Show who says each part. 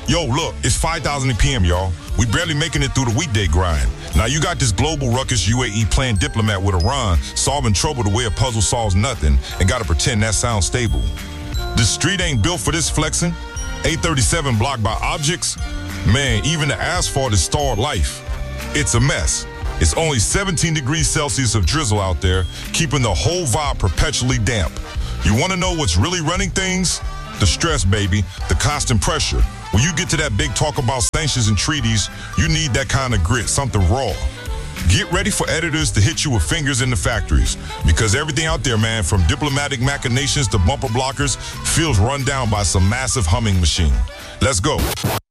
Speaker 1: Yo, look, it's 5,000 PM, y'all. We barely making it through the weekday grind. Now you got this global ruckus UAE playing diplomat with Iran, solving trouble the way a puzzle solves nothing, and gotta pretend that sounds stable. The street ain't built for this flexing. 837 blocked by objects. Man, even the asphalt is stalled life. It's a mess. It's only 17 degrees Celsius of drizzle out there, keeping the whole vibe perpetually damp. You wanna know what's really running things? The stress, baby, the constant pressure. When you get to that big talk about sanctions and treaties, you need that kind of grit, something raw. Get ready for editors to hit you with fingers in the factories, because everything out there, man, from diplomatic machinations to bumper blockers, feels run down by some massive humming machine. Let's go.